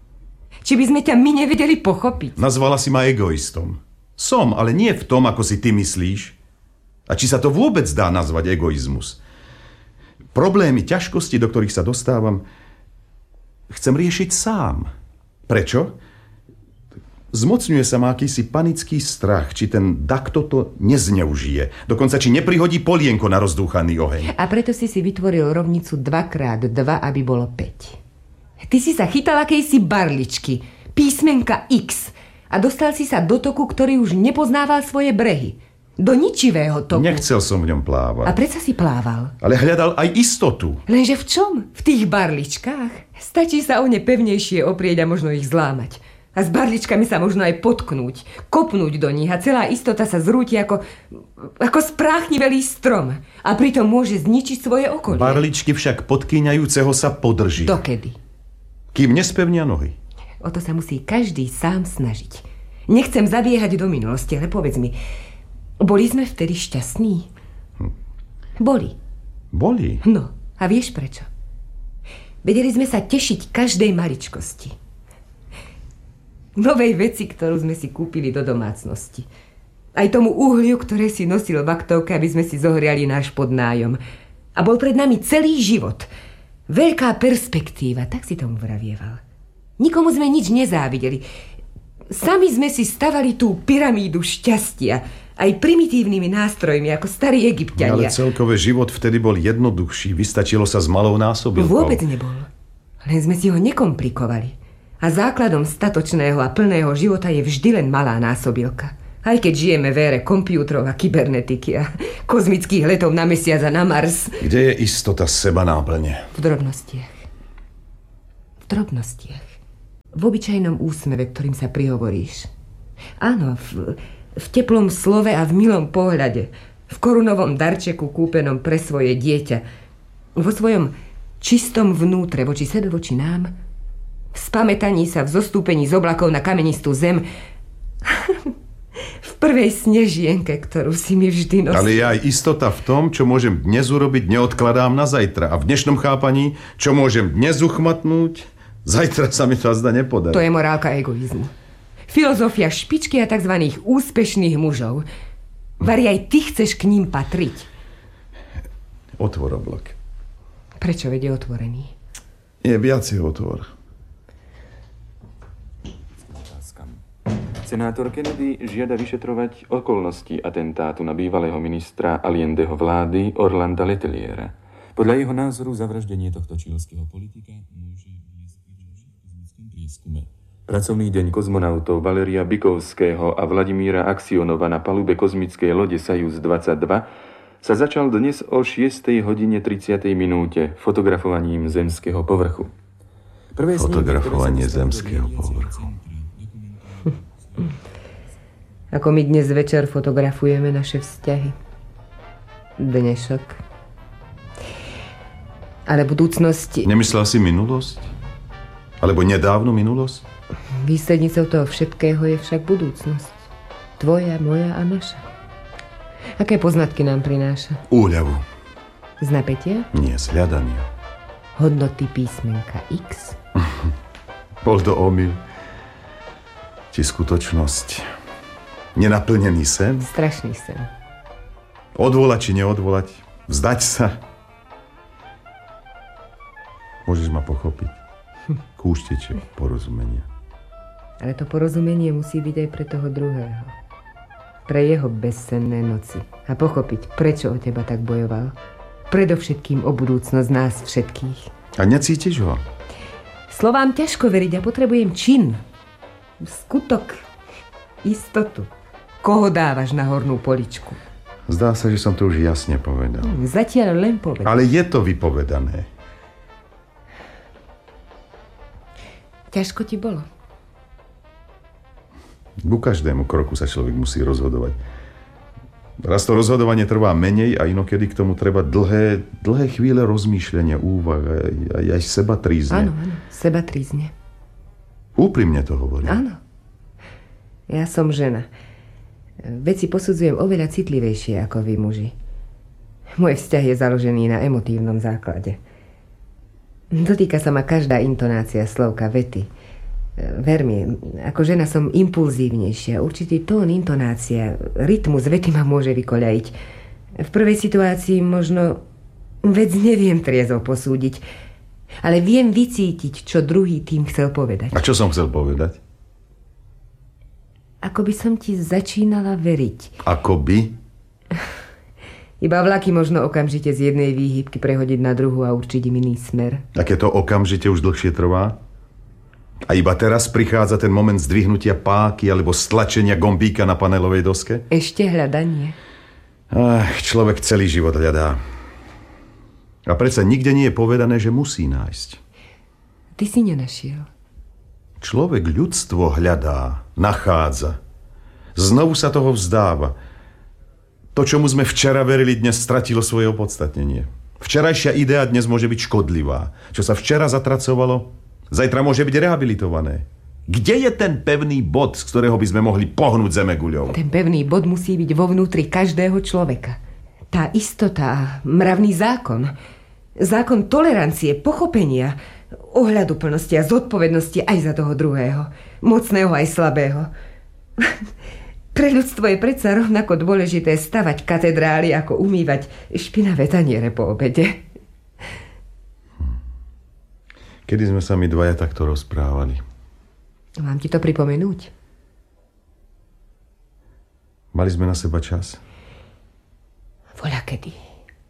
Či by sme ťa my nevedeli pochopiť? Nazvala si ma egoistom. Som, ale nie v tom, ako si ty myslíš. A či sa to vôbec dá nazvať egoizmus? Problémy, ťažkosti, do ktorých sa dostávam, chcem riešiť sám. Prečo? Zmocňuje sa ma akýsi panický strach, či ten dakto to nezneužije. Dokonca, či neprihodí polienko na rozdúchaný oheň. A preto si si vytvoril rovnicu dva krát dva, aby bolo päť. Ty si sa chytal akejsi barličky, písmenka X, a dostal si sa do toku, ktorý už nepoznával svoje brehy. Do ničivého toku. Nechcel som v ňom plávať. A predsa si plával. Ale hľadal aj istotu. Lenže v čom? V tých barličkách? Stačí sa o ne pevnejšie oprieť a možno ich zlámať. A s barličkami sa možno aj potknúť, kopnúť do nich a celá istota sa zrúti ako, ako spráchnivelý strom. A pritom môže zničiť svoje okolie. Barličky však podkýňajúceho sa podrží. Dokedy? Kým nespevnia nohy. O to sa musí každý sám snažiť. Nechcem zabiehať do minulosti, ale povedz mi, boli sme vtedy šťastní? Hm. Boli. Boli? No, a vieš prečo? Vedeli sme sa tešiť každej maličkosti. Novej veci, ktorú sme si kúpili do domácnosti. Aj tomu uhliu, ktoré si nosil v aktovke, aby sme si zohriali náš podnájom. A bol pred nami celý život. Veľká perspektíva, tak si tomu vravieval. Nikomu sme nič nezávideli. Sami sme si stavali tú pyramídu šťastia, aj primitívnymi nástrojmi, ako starí Egypťania. Ale celkové život vtedy bol jednoduchší. Vystačilo sa s malou násobilkou. Vôbec nebol. Len sme si ho nekomplikovali. A základom statočného a plného života je vždy len malá násobilka. Aj keď žijeme v ére kompjútrov a kybernetiky a kozmických letov na mesiac a na Mars. Kde je istota seba náplne? V drobnostiach. V drobnostiach. V obyčajnom úsmeve, ktorým sa prihovoríš. Áno, v... v teplom slove a v milom pohľade, v korunovom darčeku kúpenom pre svoje dieťa, vo svojom čistom vnútre voči sebe, voči nám, v spamätaní sa v zostúpení z oblakov na kamenistú zem, v prvej snežienke, ktorú si mi vždy nosil. Ale je aj istota v tom, čo môžem dnes urobiť, neodkladám na zajtra. A v dnešnom chápaní, čo môžem dnes uchmatnúť, zajtra sa mi to azda nepodarí. To je morálka egoizmu. Filozofia špičky a tzv. Úspešných mužov. Vari, aj ty chceš k ním patriť. Otvor oblak. Prečo vedie otvorený? Nie, viacej otvor. Senátor Kennedy žiada vyšetrovať okolnosti atentátu na bývalého ministra Allendeho vlády Orlanda Leteliera. Podľa jeho názoru zavraždenie tohto čilského politika môže viesť k kozmickom prieskume. Pracovný deň kozmonautov Valeria Bikovského a Vladimíra Aksionova na palube kozmickej lode Sajus dvadsaťdva sa začal dnes o šiestej hodine tridsiatej minúte fotografovaním zemského povrchu. Prvé Fotografovanie zemského povrchu. Ako my dnes večer fotografujeme naše vzťahy. Dnešok. Ale budúcnosť... Nemyslel si minulosť? Alebo nedávnu minulosť? Výslednicou toho všetkého je však budúcnosť. Tvoja, moja a naša. Aké poznatky nám prináša? Úľavu. Z napätia? Nie, z hľadania. Hodnoty písmenka X? Bol to omyl. Či skutočnosť. Nenaplnený sen? Strašný sen. Odvolať či neodvolať? Vzdať sa? Môžeš ma pochopiť. Kúšteče porozumenia. Ale to porozumenie musí byť aj pre toho druhého. Pre jeho bezsenné noci. A pochopiť, prečo o teba tak bojoval. Predovšetkým o budúcnosť nás všetkých. A necítiš ho? Slovám ťažko veriť a potrebujem čin. Skutok. Istotu. Koho dávaš na hornú poličku? Zdá sa, že som to už jasne povedal. Zatiaľ len povedal. Ale je to vypovedané. Ťažko ti bolo? Ku každému kroku sa človek musí rozhodovať. Raz to rozhodovanie trvá menej a inokedy k tomu treba dlhé, dlhé chvíle rozmýšľania, úvah a aj seba trízne. Áno, áno, seba trízne. Úprimne to hovorím. Áno. Ja som žena. Veci posudzujem oveľa citlivejšie ako vy, muži. Môj vzťah je založený na emotívnom základe. Dotýka sa ma každá intonácia slovka, vety. Ver mi, ako žena som impulzívnejšia. Určitý tón, intonácia, rytmus vety ma môže vykoľajiť. V prvej situácii možno vec neviem triezvo posúdiť, ale viem vycítiť, čo druhý tým chcel povedať. A čo som chcel povedať? Ako by som ti začínala veriť. Ako by? Iba vlaky možno okamžite z jednej výhybky prehodiť na druhú a určiť im iný smer. Aké to okamžite už dlhšie trvá? A iba teraz prichádza ten moment zdvihnutia páky alebo stlačenia gombíka na panelovej doske? Ešte hľadanie. Ach, človek celý život hľadá. A predsa nikde nie je povedané, že musí nájsť. Ty si nenašiel. Človek ľudstvo hľadá, nachádza. Znovu sa toho vzdáva. To, čomu sme včera verili, dnes stratilo svoje opodstatnenie. Včerajšia idea dnes môže byť škodlivá. Čo sa včera zatracovalo, zajtra môže byť rehabilitované. Kde je ten pevný bod, z ktorého by sme mohli pohnúť zemeguľou? Ten pevný bod musí byť vo vnútri každého človeka. Tá istota, mravný zákon, zákon tolerancie, pochopenia, ohľaduplnosti a zodpovednosti aj za toho druhého. Mocného aj slabého. Pre ľudstvo je predsa rovnako dôležité stavať katedrály, ako umývať špinavé taniere po obede. Kedy sme sa my dvaja takto rozprávali? Mám ti to pripomenúť? Mali sme na seba čas? Voľakedy.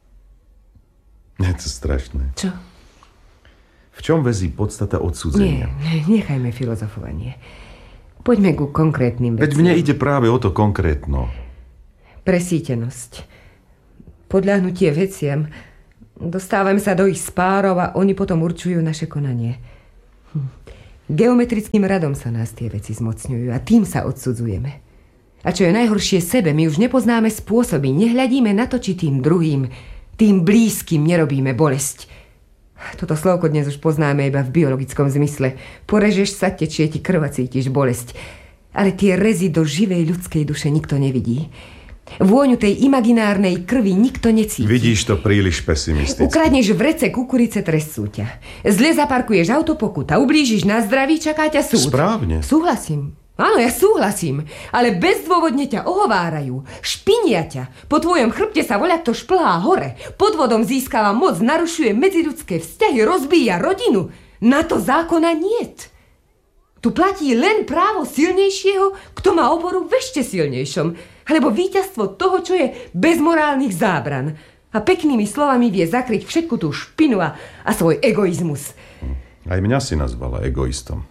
Je to strašné. Čo? V čom väzí podstata odsúdenia? Nie, nechajme filozofovanie. Poďme ku konkrétnym veciam. Veď mne ide práve o to konkrétno. Presítenosť. Podľahnutie veciam. Dostávame sa do ich spárov a oni potom určujú naše konanie. Hm. Geometrickým radom sa nás tie veci zmocňujú a tým sa odsudzujeme. A čo je najhoršie sebe, my už nepoznáme spôsoby, nehľadíme na to, či tým druhým, tým blízkym nerobíme bolesť. Toto slovko dnes už poznáme iba v biologickom zmysle. Porežeš sa, tečie ti krv a cítiš bolesť. Ale tie rezy do živej ľudskej duše nikto nevidí. Vôňu tej imaginárnej krvi nikto necíti. Vidíš to príliš pesimisticky. Ukradneš v rece kukurice, trestú ťa. Zle zaparkuješ auto, pokuta. Ublížiš na zdraví, čaká ťa súd. Správne. Súhlasím. Áno, ja súhlasím, ale bezdôvodne ťa ohovárajú, špinia ťa, po tvojom chrbte sa voľakto šplhá hore, podvodom získava moc, narušuje medziľudské vzťahy, rozbíja rodinu. Na to zákona niet. Tu platí len právo silnejšieho, kto má oporu v ešte silnejšom, alebo víťazstvo toho, čo je bez morálnych zábran. A peknými slovami vie zakryť všetku tú špinu a, a svoj egoizmus. Aj mňa si nazvala egoistom.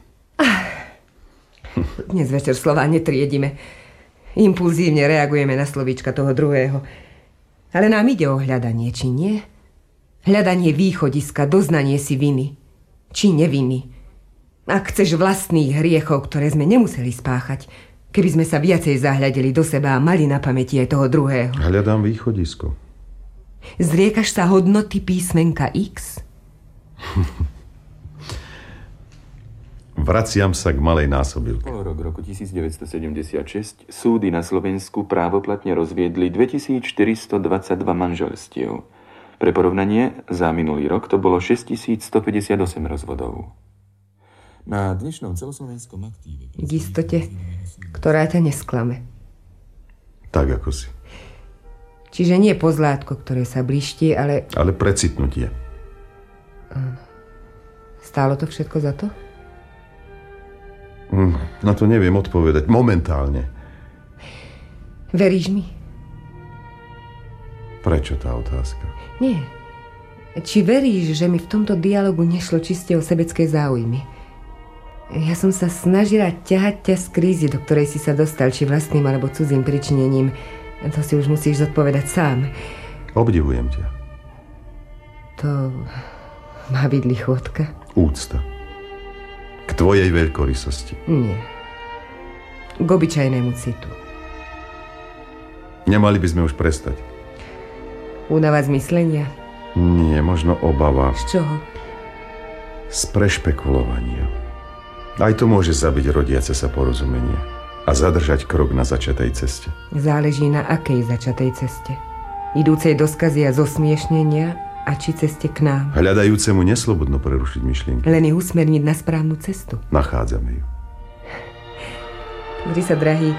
Dnes večer slová netriedime. Impulzívne reagujeme na slovíčka toho druhého. Ale nám ide o hľadanie, či nie? Hľadanie východiska, doznanie si viny. Či neviny. Ak chceš vlastných hriechov, ktoré sme nemuseli spáchať, keby sme sa viacej zahľadili do seba a mali na pamäti aj toho druhého. Hľadám východisko. Zriekaš sa hodnoty písmenka X? Vraciam sa k malej násobilke. Rok roku devätnásťsedemdesiatšesť súdy na Slovensku právoplatne rozviedli dvetisícštyristodvadsaťdva manželstiev. Pre porovnanie, za minulý rok to bolo šesťtisícstopäťdesiatosem rozvodov. Na dnešnom celoslovenskom aktíve... K istote, ktorá ťa nesklame. Tak, ako si. Čiže nie pozlátko, ktoré sa bliští, ale... Ale precitnutie. Stálo to všetko za to? Na to neviem odpovedať. Momentálne. Veríš mi? Prečo tá otázka? Nie. Či veríš, že mi v tomto dialogu nešlo čiste o sebecké záujmy? Ja som sa snažila ťahať ťa z krízy, do ktorej si sa dostal, či vlastným alebo cudzým pričinením. To si už musíš zodpovedať sám. Obdivujem ťa. To má byť lichotka? Úcta. K tvojej veľkorysosti. Nie. K obyčajnému citu. Nemali by sme už prestať. Únava zmyslenia? Nie, možno obava. Z čoho? Z prešpekulovania. Aj to môže zabiť rodiace sa porozumenie a zadržať krok na začatej ceste. Záleží na akej začatej ceste. Idúcej do skazy a zosmiešnenia, a či ceste k nám. Hľadajúcemu neslobodno prerušiť myšlienky. Len ich usmerniť na správnu cestu. Nachádzame ju. Pozri sa, drahý,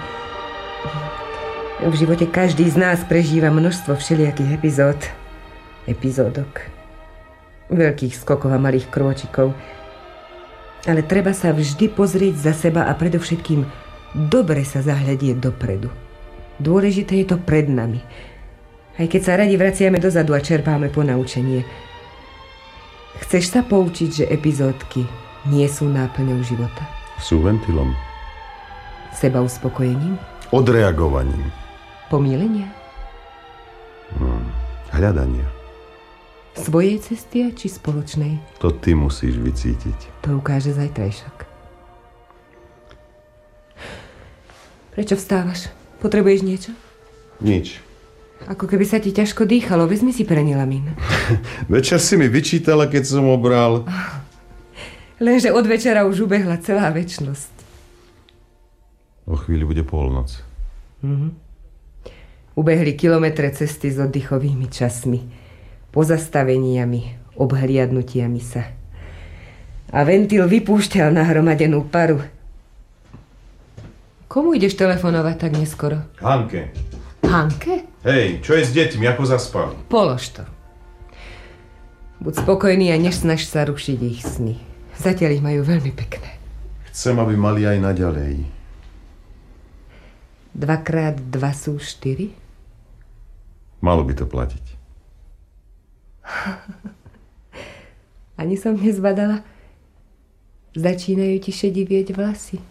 v živote každý z nás prežíva množstvo všelijakých epizód. Epizódok. Veľkých skokov a malých krôčikov. Ale treba sa vždy pozrieť za seba a predovšetkým dobre sa zahľadieť dopredu. Dôležité je to pred nami. Aj keď sa radi vraciame dozadu a čerpáme ponaučenie. Chceš sa poučiť, že epizódky nie sú náplňou života? Sú ventilom. Seba uspokojením? Odreagovaním. Pomílenia? Hmm. Hľadania. Svojej cesty či spoločnej? To ty musíš vycítiť. To ukáže zajtrajšok. Prečo vstávaš? Potrebuješ niečo? Nič. Ako keby sa ti ťažko dýchalo. Vezmi si Prenilamín. Večer si mi vyčítala, keď som obral. Lenže od večera už ubehla celá večnosť. O chvíli bude polnoc. Mhm. Ubehli kilometre cesty s oddychovými časmi, pozastaveniami, obhliadnutiami sa. A ventil vypúšťal nahromadenú paru. Komu ideš telefonovať tak neskoro? Hanke. Hanke? Hej, čo je s deťmi, ako zaspali? Polož to. Buď spokojný a nesnaž sa rušiť ich sny. Zatiaľ ich majú veľmi pekné. Chcem, aby mali aj naďalej. Dvakrát dva sú štyri? Malo by to platiť. Ani som nezbadala. Začínajú ti šedivieť vlasy.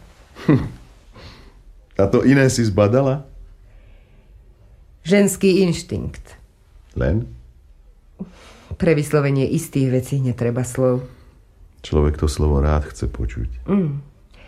A to iné si zbadala? Ženský inštinkt. Len? Pre vyslovenie istých vecí netreba slov. Človek to slovo rád chce počuť. Mm.